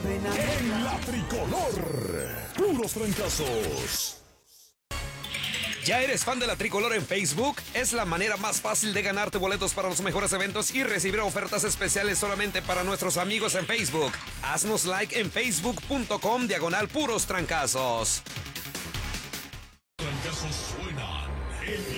En la tricolor, puros trancazos. ¿Ya eres fan de la Tricolor en Facebook? Es la manera más fácil de ganarte boletos para los mejores eventos y recibir ofertas especiales solamente para nuestros amigos en Facebook. Haznos like en facebook.com/puros trancazos. Trancazos suenan en